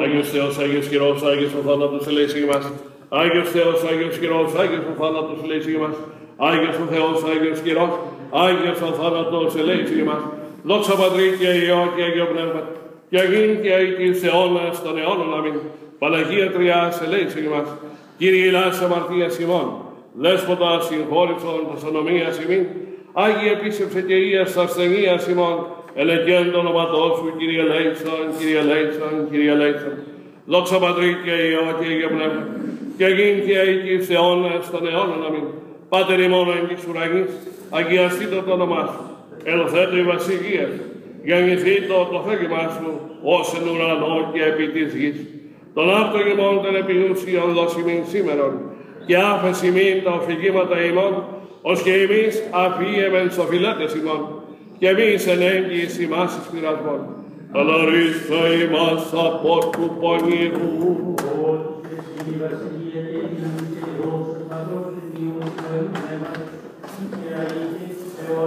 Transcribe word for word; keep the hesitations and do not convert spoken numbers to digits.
Άγιος Θεός, Άγιος Χειρός, Άγιος ο θάνατος ελέησον ημάς. Άγιος Θεός, Άγιος Χειρός, Άγιος ο θάνατος ελέησον ημάς. Άγιος ο Θεός, Άγιος Χειρός, Άγιος ο θάνατος ελέησον ημάς. Δόξα Πατρί και Υιό και Άγιο Πνεύμα, και αγήν και αητής αιώνας των αιώνων. Αμήν. Παναγία Τριάς ελέησον ημάς. Κύριε Ηλάς αμαρτίας ημών, Δέσποτα συγχώρησον τας ανομίας ημίν, Άγιε επίσκεψε και ίας τας ασθενείας ημών, ελεγγέν το όνοματό σου, Κύριε ελέησον, Κύριε ελέησον, Κύριε ελέησον. Δόξα Πατρί και Υιό και Άγιο Πνεύμα, και αγήν και αητής αιώνας των αιώνων. Αμήν. Πάτερ ημών εν της ουρανής, αγιαστήτω το όνομά σου, ελθέτω η βασιλεία σου, γεννηθήτω το θέλημά σου, ως εν ουρανό και επί της γης. Τον άρτον ημών των επιούσιων δώσιμην σήμερον, και άφεση μην τα οφηγήματα ημών, ως και εμείς αφίεμεν σοφιλέτες ημών, και εμείς εν έγκυης ημάς εις πειρασμών. Αλαρίστε ημάς από του πονηρού.